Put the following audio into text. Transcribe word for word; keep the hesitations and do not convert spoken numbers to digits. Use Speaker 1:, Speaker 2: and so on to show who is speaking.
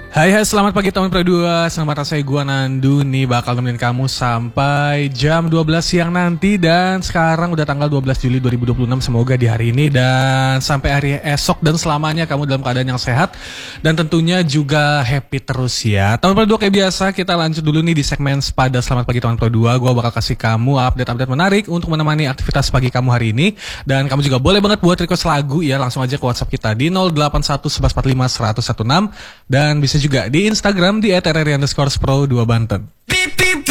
Speaker 1: Hai hai selamat pagi teman Perdua. Selamat rasanya gue Nandu nih bakal nemenin kamu sampai jam dua belas siang nanti. Dan sekarang udah tanggal dua belas Juli dua ribu dua puluh enam. Semoga di hari ini dan sampai hari esok dan selamanya kamu dalam keadaan yang sehat. Dan tentunya juga happy terus ya. Teman Perdua, kayak biasa kita lanjut dulu nih di segmen Sepada Selamat Pagi Teman Perdua. Gue bakal kasih kamu update-update menarik untuk menemani aktivitas pagi kamu hari ini. Dan kamu juga boleh banget buat request lagu ya. Langsung aja ke WhatsApp kita di nol delapan satu satu satu empat lima satu nol satu enam. Dan bisa juga di Instagram di et r r i underscore pro dua Banten.